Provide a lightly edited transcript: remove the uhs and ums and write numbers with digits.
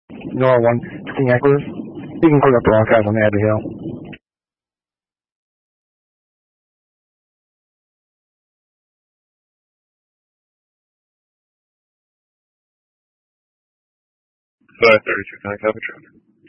Nor 16 acres. You can put up broadcast on Abbey Hill. Five 32 can I cover traffic?